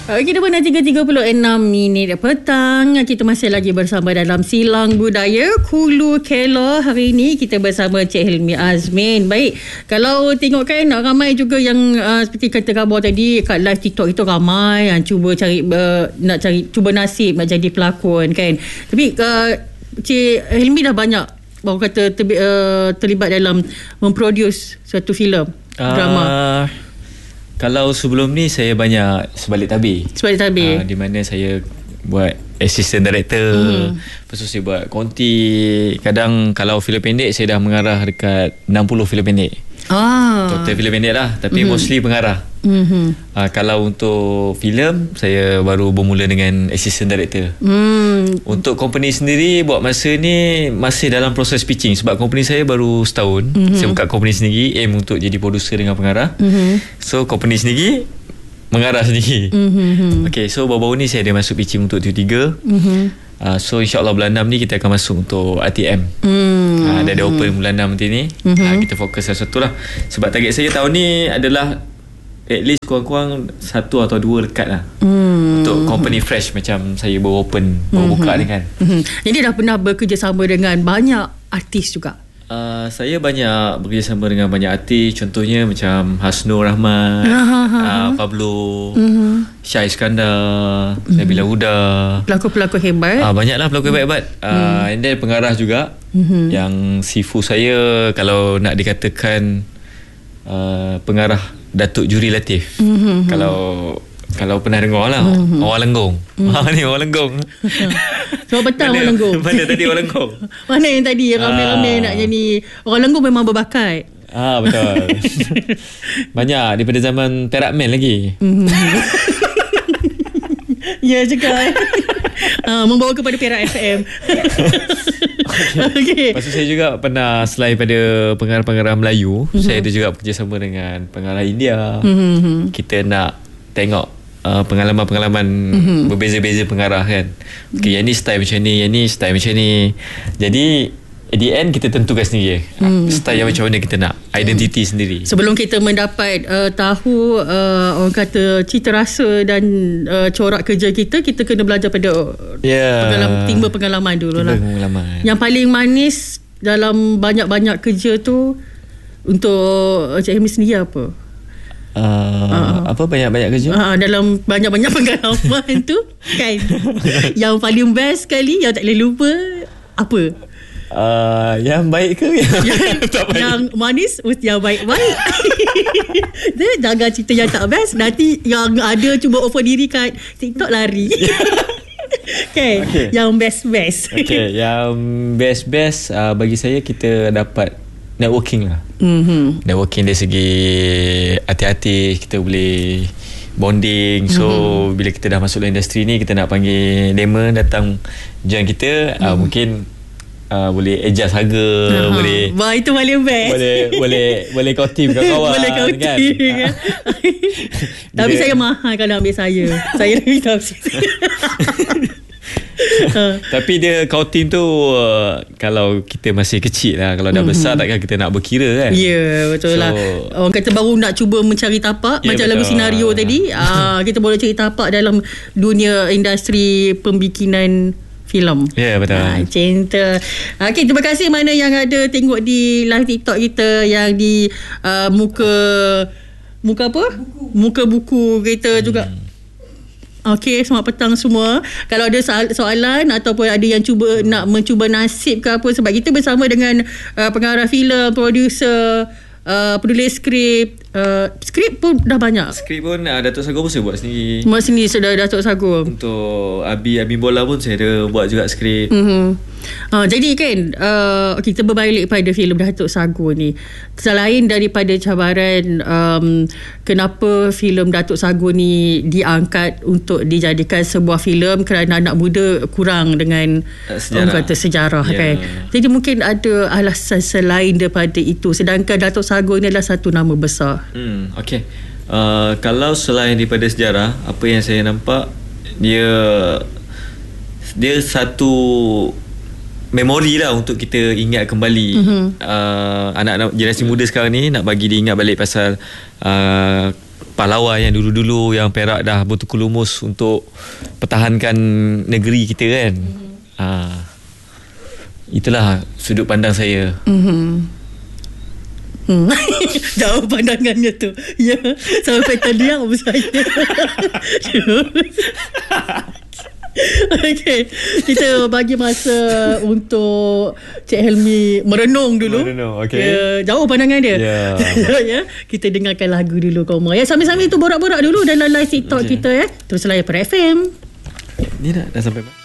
Kita pun 3.36 petang. Kita masih lagi bersama dalam Silang Budaya Hulu Kelah. Hari ini kita bersama Cik Hilmi Azmin. Baik, kalau tengok kan ramai juga yang seperti kata khabar tadi kat live TikTok itu ramai yang cuba cuba nasib nak jadi pelakon kan. Tapi Cik Hilmi dah banyak baru kata terlibat dalam memproduce satu filem drama. Kalau sebelum ni saya banyak sebalik tabir. Di mana saya buat assistant director. Lepas tu saya buat konti. Kadang kalau filem pendek saya dah mengarah dekat 60 filem pendek. Total filem pendek lah. Tapi mostly pengarah. Kalau untuk filem saya baru bermula dengan assistant director. Untuk company sendiri buat masa ni masih dalam proses pitching. Sebab company saya baru setahun. Saya buka company sendiri, aim untuk jadi producer dengan pengarah. So company sendiri mengarah sendiri. Okay, so baru-baru ni saya ada masuk pitching untuk TV3. So insyaAllah bulan 6 ni kita akan masuk untuk RTM. Dah ada open bulan 6 nanti ni. Kita fokus satu lah. Sebab target saya tahun ni adalah at least kurang-kurang 1 atau 2 lekat lah. Untuk company fresh macam saya baru open, baru buka ni kan. Jadi dah pernah bekerjasama dengan banyak artis juga? Saya banyak bekerjasama dengan banyak artis. Contohnya macam Hasnur Rahman, Pablo, Syah Iskandar, Nabila Huda. Pelakon-pelakon hebat. Banyaklah pelakon hebat. And then pengarah juga. Yang sifu saya kalau nak dikatakan pengarah Datuk Juri Latif. Kalau pernah dengar lah, Orang Lenggong. Ni Orang Lenggong. Sebab petang Orang Lenggong. Mana tadi Orang Lenggong? Mana yang tadi ramai-ramai nak jadi Orang Lenggong memang berbakat. Betul. Banyak daripada zaman Perak Man lagi. Ya juga. Membawa kepada Perak FM. Lepas tu saya juga pernah, selain pada pengarah-pengarah Melayu, saya ada juga bekerjasama dengan pengarah India. Kita nak tengok pengalaman-pengalaman berbeza-beza pengarah kan. Okay, yang ni style macam ni, yang ni style macam ni. Jadi at the end kita tentukan sendiri style yang macam mana kita nak, identiti sendiri. Sebelum kita mendapat tahu orang kata cita rasa dan corak kerja kita kena belajar pada timba pengalaman dulu lah. Yang paling manis dalam banyak-banyak kerja tu untuk Cik Hilmi sendiri apa? Apa banyak-banyak kerja? Dalam banyak-banyak pengalaman tu kan, yang paling best sekali, yang tak boleh lupa apa? Yang baik ke tak baik? Yang manis mesti yang baik-baik. Jangan cerita yang tak best, nanti yang ada cuba offer diri kat TikTok lari. Okay. Yang best-best. Yang best-best bagi saya, kita dapat networking lah. Networking dari segi hati-hati, kita boleh bonding. So bila kita dah masuk dalam industri ni, kita nak panggil demo datang join kita, mungkin boleh adjust harga, boleh. Wah, itu paling best. Boleh kau team kat kawan. Boleh kau kan? Team kan? Tapi saya mahal kalau ambil saya. Saya lebih tahu. Tapi dia kau team tu kalau kita masih kecil lah. Kalau dah besar takkan kita nak berkira kan. Ya, betul lah. Orang kata baru nak cuba mencari tapak, macam lagu senario tadi. Kita boleh cari tapak dalam dunia industri pembikinan filem. Ya, betul. Cinta. Okay, terima kasih mana yang ada tengok di live TikTok kita, yang di muka apa? Muka buku kita juga. Okey, selamat petang semua. Kalau ada soalan ataupun ada yang mencuba nasib ke apa, sebab kita bersama dengan pengarah filem, producer, penulis skrip. Skrip pun dah banyak. Skrip pun Datuk Sagor pun saya buat sendiri. Buat sendiri sudah Datuk Sagor. Untuk Abi Bola pun saya ada buat juga skrip. Jadi kan kita berbalik pada filem Datuk Sagor ni, selain daripada cabaran kenapa filem Datuk Sagor ni diangkat untuk dijadikan sebuah filem kerana anak muda kurang dengan orang kata sejarah kan. Jadi mungkin ada alasan selain daripada itu, sedangkan Datuk Sagor ni adalah satu nama besar. Okay. Kalau selain daripada sejarah, apa yang saya nampak, dia satu memori lah untuk kita ingat kembali. Anak-anak generasi muda sekarang ni nak bagi dia ingat balik pasal pahlawan yang dulu-dulu yang Perak dah bertukar lumus untuk pertahankan negeri kita kan. Itulah sudut pandang saya. Jauh pandangannya tu. Ya, sampai terdiam saya. Okey, kita bagi masa untuk Cik Helmi merenung dulu. Okay. Jauh pandangan dia. Ya, kita dengarkan lagu dulu kau. Ya, sambil-sambil tu borak-borak dulu dalam live TikTok kita ya. Terus layan per FM. Ni dah sampai